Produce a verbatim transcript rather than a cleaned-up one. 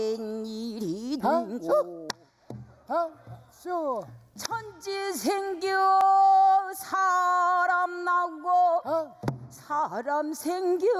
일이 등고 박수. 천지 생겨 사람 나고 어? 사람 생겨